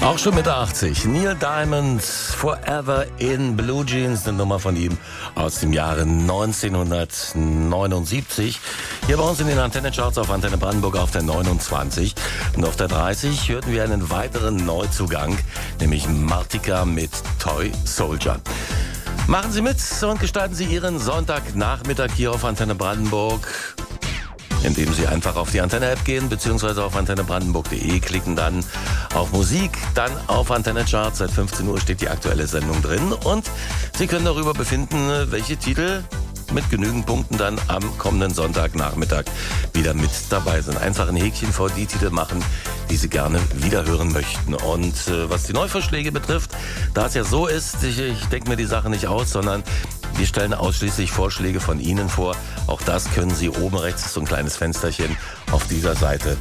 Auch schon Mitte 80. Neil Diamond, Forever in Blue Jeans, eine Nummer von ihm aus dem Jahre 1979. Hier bei uns in den Antenne-Charts auf Antenne Brandenburg auf der 29. Und auf der 30 hörten wir einen weiteren Neuzugang, nämlich Martika mit Toy Soldier. Machen Sie mit und gestalten Sie Ihren Sonntagnachmittag hier auf Antenne Brandenburg, indem Sie einfach auf die Antenne-App gehen, beziehungsweise auf antennebrandenburg.de, klicken dann auf Musik, dann auf Antenne-Charts. Seit 15 Uhr steht die aktuelle Sendung drin und Sie können darüber befinden, welche Titel mit genügend Punkten dann am kommenden Sonntagnachmittag wieder mit dabei sind. Einfach ein Häkchen vor die Titel machen, die Sie gerne wieder hören möchten. Und was die Neuvorschläge betrifft, da es ja so ist, ich denke mir die Sache nicht aus, sondern wir stellen ausschließlich Vorschläge von Ihnen vor. Auch das können Sie oben rechts, so ein kleines Fensterchen auf dieser Seite